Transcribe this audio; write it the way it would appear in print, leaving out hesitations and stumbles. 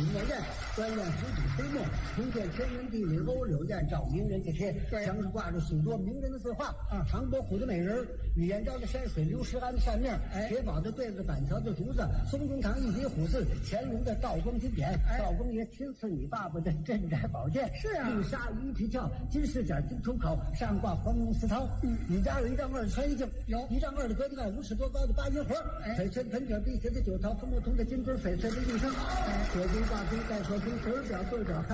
莫言，专练水笔水墨，通鉴天文地理欧六言，照名人的帖，墙上挂着许多名人的字画，唐伯虎的美人，李彦昭的山水，刘石安的扇面，铁宝的对子，板桥的竹子，松中堂一笔虎字，乾隆的道光金匾，道公爷亲赐你爸爸的镇宅宝剑， 是啊， 玉鲨鱼皮鞘，金饰甲金ထု口，上挂黄龙丝绦。你家有一丈2的穿衣镜，有1丈2的格子盖，5尺多高的8银盒，翡翠的盆景，碧玺的酒桃，枫木通的金樽，翡翠的玉笙，铁金挂钟，带锁钟，手表对表。